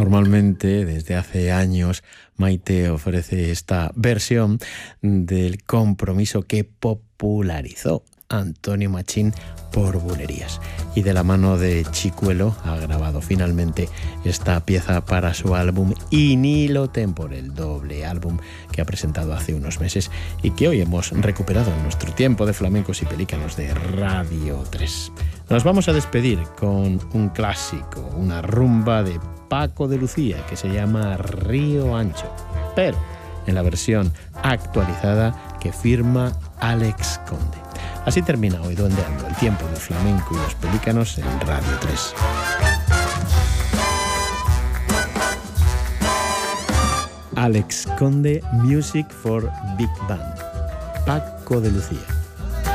Normalmente, desde hace años, Maite ofrece esta versión del compromiso que popularizó Antonio Machín por Bulerías. Y de la mano de Chicuelo ha grabado finalmente esta pieza para su álbum Inilo Tempore, el doble álbum que ha presentado hace unos meses y que hoy hemos recuperado en nuestro tiempo de flamencos y pelícanos de Radio 3. Nos vamos a despedir con un clásico, una rumba de Paco de Lucía que se llama Río Ancho, pero en la versión actualizada que firma Alex Conde. Así termina hoy Duendeando, el tiempo del flamenco y los pelícanos en Radio 3. Alex Conde, Music for Big Band. Paco de Lucía.